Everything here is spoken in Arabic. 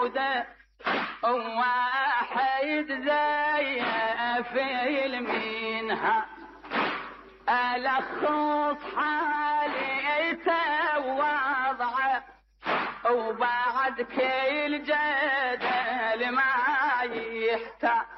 موجودة واحد زي في المينها ألخص حاليته ووضعه وبعد كل جدل ما يحتاج